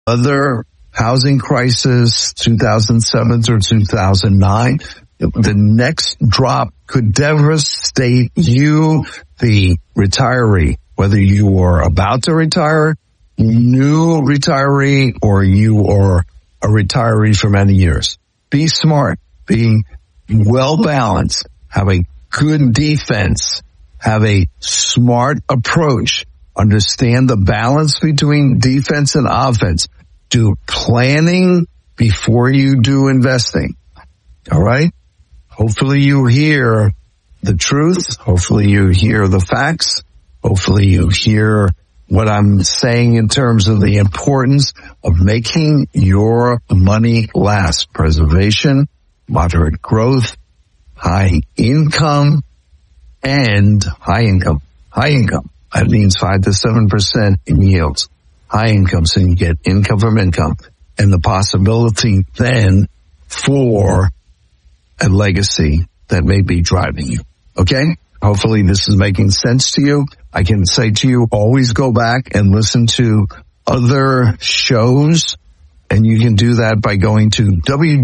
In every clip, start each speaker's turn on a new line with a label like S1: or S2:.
S1: other housing crisis, 2007 through 2009. The next drop could devastate you, the retiree, whether you are about to retire, new retiree, or you are a retiree for many years. Be smart, be well balanced, have a good defense, have a smart approach, understand the balance between defense and offense. Do planning before you do investing. All right? Hopefully you hear the truth. Hopefully you hear the facts. Hopefully you hear what I'm saying in terms of the importance of making your money last. Preservation, moderate growth, high income, and high income. High income. That means 5 to 7% in yields. High income, so you get income from income. And the possibility then for a legacy that may be driving you. Okay? Hopefully this is making sense to you. I can say to you, always go back and listen to other shows. And you can do that by going to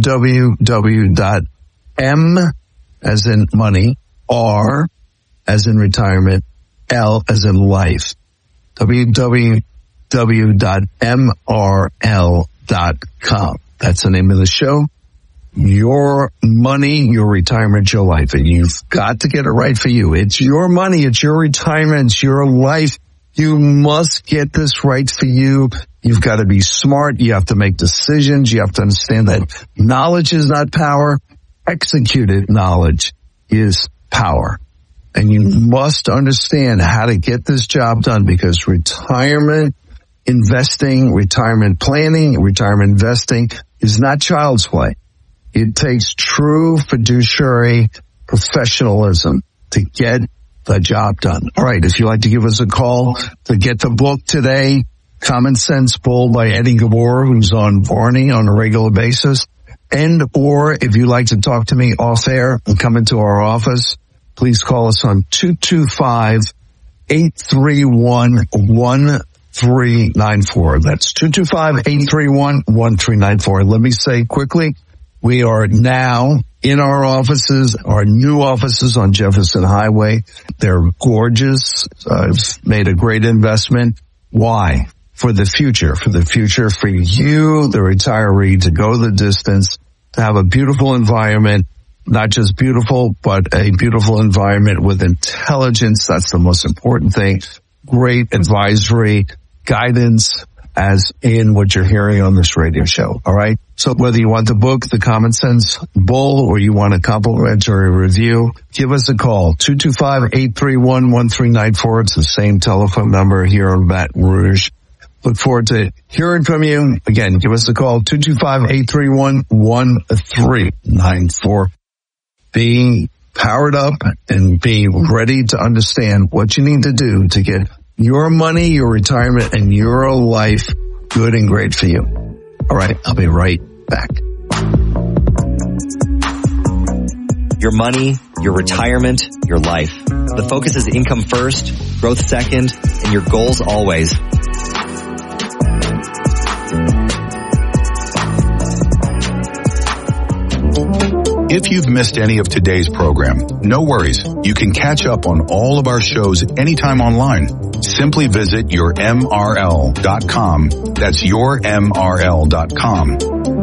S1: www.m as in money, R as in retirement, L as in life. www.mrl.com. That's the name of the show. Your money, your retirement, your life. And you've got to get it right for you. It's your money. It's your retirement. It's your life. You must get this right for you. You've got to be smart. You have to make decisions. You have to understand that knowledge is not power. Executed knowledge is power. And you must understand how to get this job done, because retirement investing, retirement planning, retirement investing is not child's play. It takes true fiduciary professionalism to get the job done. All right. If you'd like to give us a call to get the book today, Common Sense Bull by Eddie Gabor, who's on Barney on a regular basis, and or if you'd like to talk to me off air and come into our office, please call us on 225-831-1394. That's 225-831-1394. Let me say quickly, we are now in our offices, our new offices on Jefferson Highway. They're gorgeous. I've made a great investment. Why? For the future, for you, the retiree, to go the distance, to have a beautiful environment, not just beautiful, but a beautiful environment with intelligence. That's the most important thing. Great advisory, guidance, as in what you're hearing on this radio show. All right. So whether you want the book, The Common Sense Bull, or you want a complimentary review, give us a call. 225-831-1394. It's the same telephone number here in Baton Rouge. Look forward to hearing from you. Again, give us a call, 225-831-1394. Be powered up and be ready to understand what you need to do to get your money, your retirement, and your life good and great for you. All right, I'll be right back.
S2: Your money, your retirement, your life. The focus is income first, growth second, and your goals always.
S3: If you've missed any of today's program, no worries. You can catch up on all of our shows anytime online. Simply visit yourmrl.com. That's yourmrl.com.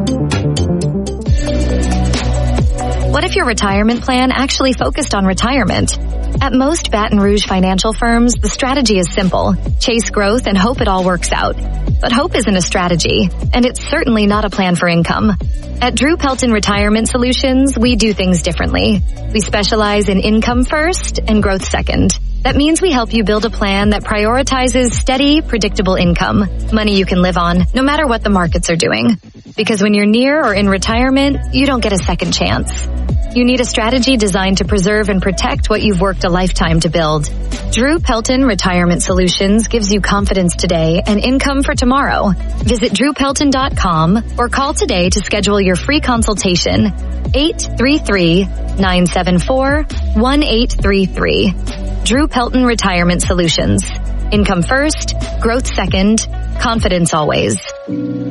S4: What if your retirement plan actually focused on retirement? At most Baton Rouge financial firms, the strategy is simple. Chase growth and hope it all works out. But hope isn't a strategy, and it's certainly not a plan for income. At Drew Pelton Retirement Solutions, we do things differently. We specialize in income first and growth second. That means we help you build a plan that prioritizes steady, predictable income, money you can live on, no matter what the markets are doing. Because when you're near or in retirement, you don't get a second chance. You need a strategy designed to preserve and protect what you've worked a lifetime to build. Drew Pelton Retirement Solutions gives you confidence today and income for tomorrow. Visit drewpelton.com or call today to schedule your free consultation. 833-974-1833. Drew Pelton Retirement Solutions. Income first, growth second, confidence always.